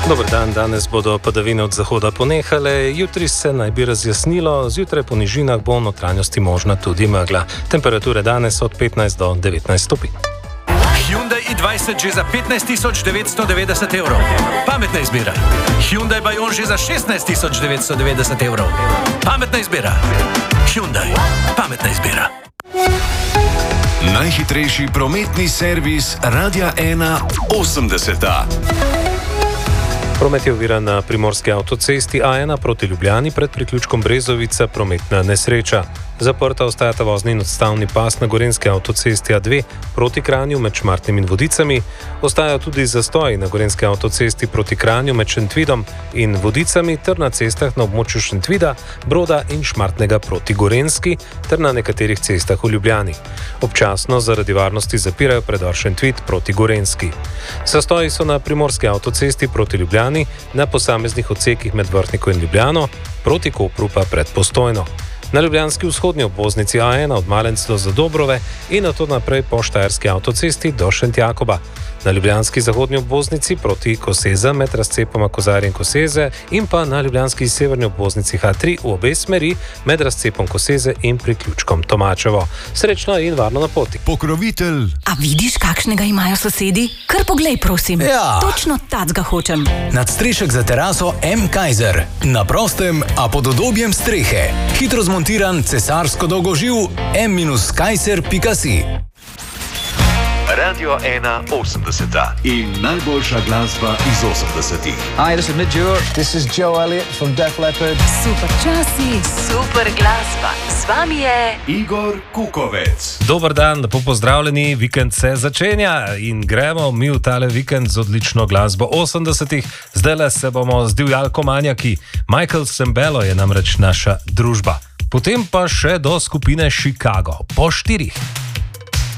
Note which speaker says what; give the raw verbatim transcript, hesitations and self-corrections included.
Speaker 1: Dober dan, danes bodo padavine od zahoda ponehale, jutri se naj bi razjasnilo, zjutraj po nižinah bo v notranjosti možna tudi megla. Temperature danes od petnajst do devetnajst stopinj.
Speaker 2: Hyundai i dvajset že za petnajst tisoč devetsto devetdeset evrov. Pametna izbira. Hyundai Bayon že za šestnajst tisoč devetsto devetdeset evrov. Pametna izbira. Hyundai. Pametna izbira.
Speaker 3: Najhitrejši prometni servis Radia ena osemdeseta.
Speaker 1: Promet je oviran na primorski avtocesti A ena proti Ljubljani pred priključkom Brezovica, prometna nesreča. Zaprta ostajata vozni in odstavni pas na gorenjski avtocesti A dve proti Kranju med Šmartnim in Vodicami. Ostajajo tudi zastoji na gorenjski avtocesti proti Kranju med Šentvidom in Vodicami ter na cestah na območju Šentvida, Broda in Šmartnega proti Gorenjski ter na nekaterih cestah v Ljubljani. Občasno zaradi varnosti zapirajo predor Šentvid proti Gorenjski. Zastoji so na primorski avtocesti proti Ljubljani, na posameznih odsekih med Vrhniko in Ljubljano, proti Kopru pa pred Postojno. Na ljubljanski vzhodni obvoznici A ena od Malenc do Zadobrove in nato naprej po Štajerski avtocesti do Šentjakoba. Na ljubljanski zahodni obvoznici proti Koseza med razcepoma Kozarje in Koseze in pa na ljubljanski severni obvoznici H tri v obe smeri med razcepom Koseze in priključkom Tomačevo. Srečno in varno na poti.
Speaker 3: Pokrovitelj.
Speaker 4: A vidiš, kakšnega imajo sosedi? Kar poglej, prosim.
Speaker 5: Ja.
Speaker 4: Točno tacga hočem.
Speaker 5: Nadstrešek za teraso M. Kaiser. Na prostem, a pod udobjem strehe. Hitro zmontiran cesarsko dolgoživ M Kaiser pika si.
Speaker 3: Radio ena osemdeseta in najboljša glasba iz osemdesetih.
Speaker 6: Hi, this is Midge Ure. This is Joe Elliott from Def Leppard.
Speaker 4: Super časi, super glasba. Z vami je
Speaker 3: Igor Kukovec.
Speaker 1: Dober dan, lepo pozdravljeni, vikend se začenja in gremo mi v tale vikend z odlično glasbo osemdesetih. Zdajle se bomo z divjalko manjaki. Michael Sembello je namreč naša družba. Potem pa še do skupine Chicago. Po štirih.